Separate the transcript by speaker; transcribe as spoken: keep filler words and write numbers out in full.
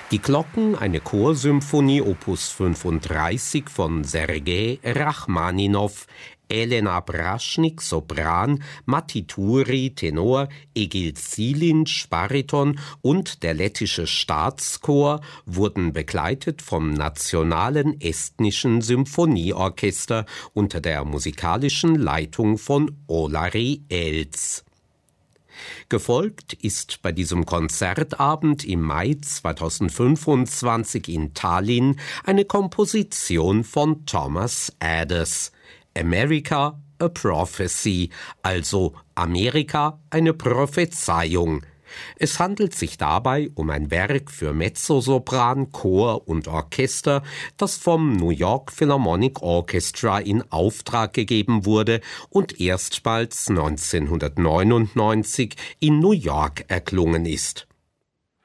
Speaker 1: Die Glocken, eine Chorsymphonie Opus fünfunddreißig von Sergei Rachmaninow, Elena Braschnik, Sopran, Matti Turi, Tenor, Egil Zilinc, Bariton und der lettische Staatschor wurden begleitet vom Nationalen Estnischen Symphonieorchester unter der musikalischen Leitung von Olari Els. Gefolgt ist bei diesem Konzertabend im Mai zweitausendfünfundzwanzig in Tallinn eine Komposition von Thomas Adès. America, a Prophecy, also Amerika, eine Prophezeiung. Es handelt sich dabei um ein Werk für Mezzosopran, Chor und Orchester, das vom New York Philharmonic Orchestra in Auftrag gegeben wurde und erstmals neunzehnhundertneunundneunzig in New York erklungen ist.